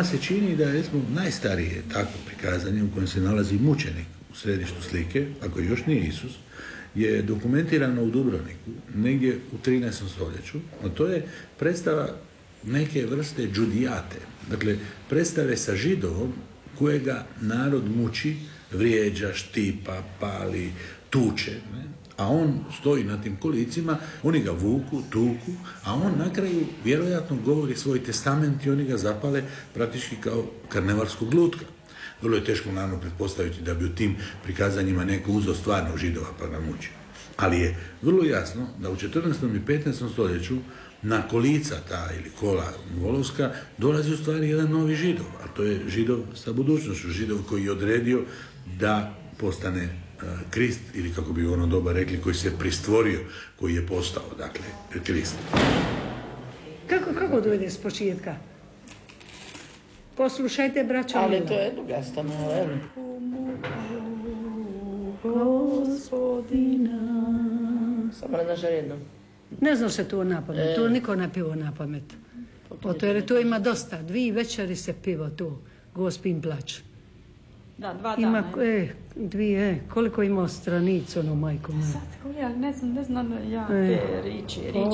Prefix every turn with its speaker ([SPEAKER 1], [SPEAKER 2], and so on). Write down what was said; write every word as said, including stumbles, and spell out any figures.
[SPEAKER 1] se čini da je recimo najstarije takvo prikazanje u kojem se nalazi mučenik u središtu slike, ako još nije Isus, je dokumentirano u Dubrovniku, negdje u trinaestom stoljeću, a to je predstava neke vrste džudijate, dakle predstave sa Židovom kojega narod muči, vrijeđa, štipa, pali, tuče, ne? A on stoji na tim kolicima, oni ga vuku, tuku, a on na kraju vjerojatno govori svoj testament i oni ga zapale praktički kao karnevalskog lutka. Vrlo je teško naravno pretpostaviti da bi u tim prikazanjima neko uzeo stvarno Židova pa ga muči. Ali je vrlo jasno da u četrnaestom i petnaestom stoljeću na kolica ta ili kola volovska dolazi u stvari jedan novi Židov, a to je Židov sa budućnošću, Židov koji je odredio da postane uh, Krist, ili kako bi u ono doba rekli, koji se pristvorio, koji je postao, dakle, Krist.
[SPEAKER 2] Kako, kako dojde s početka? Poslušajte, braćo.
[SPEAKER 3] Ali to je druga stanova, evo.
[SPEAKER 2] Gospodina.
[SPEAKER 3] Samo ne znaš jedno.
[SPEAKER 2] Ne zna se to na pamet,
[SPEAKER 3] E.
[SPEAKER 2] to niko ne pivo na pamet. O to jer to ima dosta, dvije večeri se pivo to, Gospin plać.
[SPEAKER 4] Da, dva
[SPEAKER 2] Ima,
[SPEAKER 4] dana.
[SPEAKER 2] e, dvije, e, koliko ima stranica, ono, majko moja.
[SPEAKER 4] Sad, ja ne znam, ne znam, ja,
[SPEAKER 2] E.
[SPEAKER 4] te riči, riči.